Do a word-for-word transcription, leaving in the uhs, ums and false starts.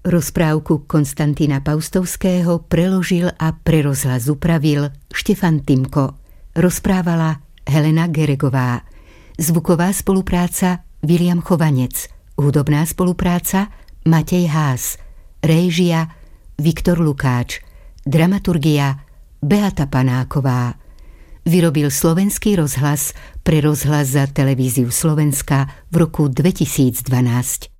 Rozprávku Konstantína Paustovského preložil a pre rozhlas upravil Štefan Timko. Rozprávala Helena Geregová. Zvuková spolupráca Viliam Chovanec. Hudobná spolupráca Matej Hás. Réžia Viktor Lukáč. Dramaturgia Beata Panáková. Vyrobil Slovenský rozhlas pre rozhlas za Televíziu Slovenska v roku dvetisícdvanásť.